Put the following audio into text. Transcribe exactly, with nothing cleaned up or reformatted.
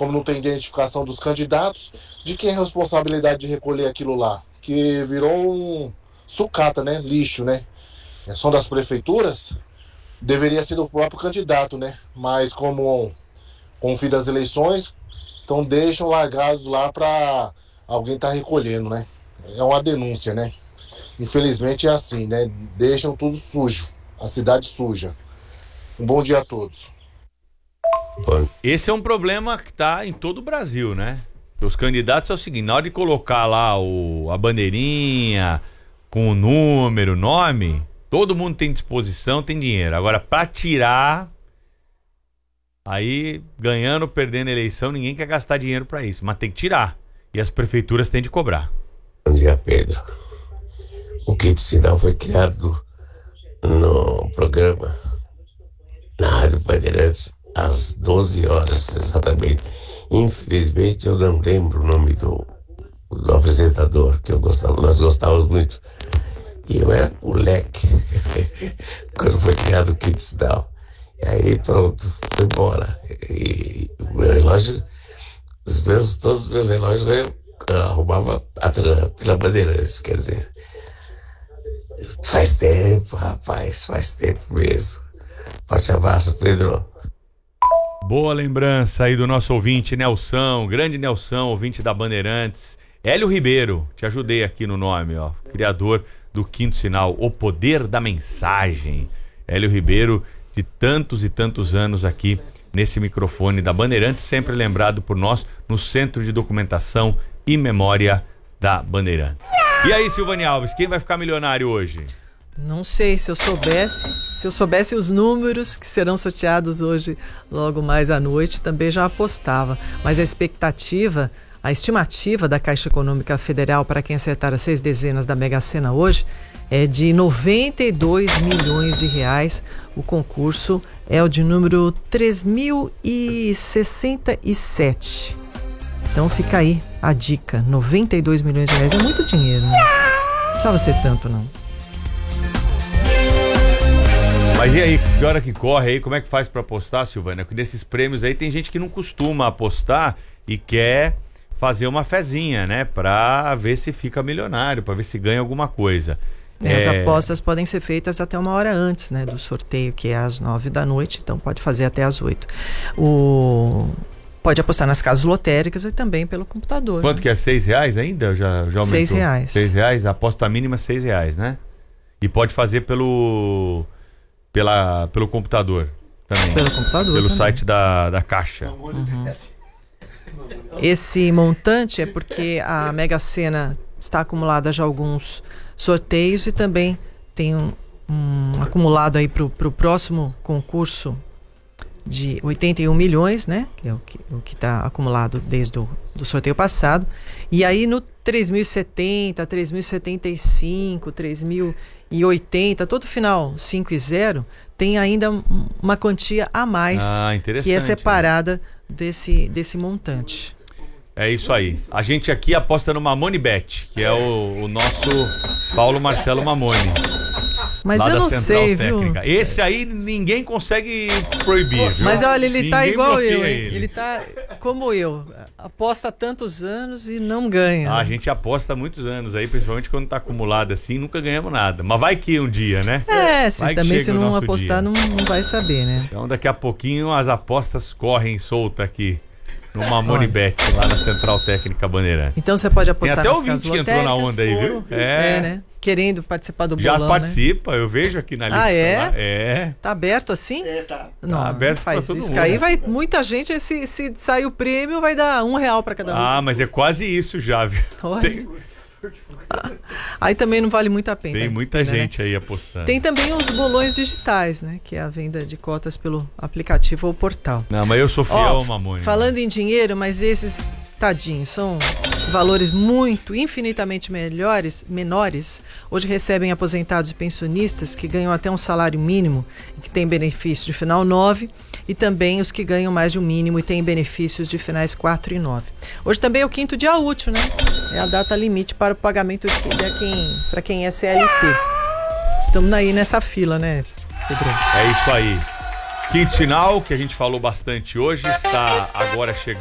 como não tem identificação dos candidatos, de quem é a responsabilidade de recolher aquilo lá? Que virou um sucata, né? Lixo, né? São das prefeituras, deveria ser do próprio candidato, né? Mas como com o fim das eleições, então deixam largados lá para alguém estar tá recolhendo, né? É uma denúncia, né? Infelizmente é assim, né? Deixam tudo sujo, a cidade suja. Um bom dia a todos. Esse é um problema que está em todo o Brasil, né? Os candidatos é o seguinte, na hora de colocar lá o, a bandeirinha com o número, o nome, todo mundo tem disposição, tem dinheiro. Agora, para tirar, aí ganhando ou perdendo a eleição, ninguém quer gastar dinheiro para isso, mas tem que tirar. E as prefeituras têm de cobrar. Bom dia, Pedro. O kit sinal foi criado no programa na Rádio Bandeirantes às doze horas exatamente. Infelizmente eu não lembro o nome do, do apresentador, que eu gostava, nós gostávamos muito. E eu era moleque quando foi criado o kit sinal. E aí pronto, foi embora. E o meu relógio, os meus, todos os meus relógios eu arrumava pela Bandeirantes, quer dizer. Faz tempo, rapaz, faz tempo mesmo. Forte abraço, Pedro. Boa lembrança aí do nosso ouvinte Nelson, grande Nelson, ouvinte da Bandeirantes. Hélio Ribeiro, te ajudei aqui no nome, ó, criador do Quinto Sinal, O Poder da Mensagem. Hélio Ribeiro, de tantos e tantos anos aqui nesse microfone da Bandeirantes, sempre lembrado por nós no Centro de Documentação e Memória da Bandeirantes. E aí, Silvane Alves, quem vai ficar milionário hoje? Não sei, se eu soubesse, se eu soubesse os números que serão sorteados hoje, logo mais à noite, também já apostava. Mas a expectativa, a estimativa da Caixa Econômica Federal para quem acertar as seis dezenas da Mega Sena hoje é de noventa e dois milhões de reais. O concurso é o de número três mil e sessenta e sete. Então fica aí a dica, noventa e dois milhões de reais é muito dinheiro, né? Não precisava ser tanto, não. Mas e aí, que hora que corre aí, como é que faz pra apostar, Silvana? Porque desses prêmios aí tem gente que não costuma apostar e quer fazer uma fezinha, né? Pra ver se fica milionário, pra ver se ganha alguma coisa. É, as É... apostas podem ser feitas até uma hora antes, né, do sorteio, que é às nove da noite, então pode fazer até às oito. O... Pode apostar nas casas lotéricas e também pelo computador. Quanto né? que é? Seis reais ainda? Já, já aumentou? Seis reais. Seis reais? A aposta mínima é seis reais, né? E pode fazer pelo... Pela, pelo computador também. Pelo computador Pelo também. site da, da Caixa. Uhum. Esse montante é porque a Mega Sena está acumulada já alguns sorteios e também tem um, um acumulado aí para o próximo concurso de oitenta e um milhões, né? Que é o que o que está acumulado desde o do sorteio passado. E aí no três mil e setenta, três mil e setenta e cinco, três mil e oitenta, todo final cinco e zero, tem ainda uma quantia a mais ah, que é separada desse, desse montante. É isso aí. A gente aqui aposta no Mamone Bet, que é o, o nosso Paulo Marcelo Mamone. Mas lá eu da não Central sei, Técnica. viu? Esse aí ninguém consegue proibir, viu? Mas olha, ele ninguém tá igual eu, hein? ele. Ele tá como eu. Aposta há tantos anos e não ganha. Ah, a gente aposta há muitos anos aí, principalmente quando tá acumulado assim, nunca ganhamos nada. Mas vai que um dia, né? É, se vai também se não apostar, não, não vai saber, né? Então daqui a pouquinho as apostas correm solta aqui no Mamone Bet, lá na Central Técnica Bandeirantes. Então você pode apostar Tem até nas ouvinte casas que entrou na lotéricas. onda aí, viu? É, né? Querendo participar do Já bolão, participa, né? eu vejo aqui na lista. Ah, é? Lá. É. Tá aberto assim? É, tá. Não, Tá aberto não faz pra todo isso. mundo. Que aí vai muita gente, se, se sair o prêmio, vai dar um real pra cada um. Ah, mas é quase isso já, viu? Olha. Tem, Aí também não vale muito a pena. tem muita né? gente aí apostando. Tem também os bolões digitais, né? Que é a venda de cotas pelo aplicativo ou portal. Não, mas eu sou fiel Ó, ao Mamone. falando em dinheiro, mas esses, tadinhos, são valores muito, infinitamente melhores, menores. Hoje recebem aposentados e pensionistas que ganham até um salário mínimo e que têm benefício de final nove, e também os que ganham mais de um mínimo e têm benefícios de finais quatro e nove. Hoje também é o quinto dia útil, né? É a data limite para o pagamento de quem, para quem é C L T. Estamos aí nessa fila, né, Pedro? É isso aí. Quinto sinal, que a gente falou bastante hoje, está agora chegando.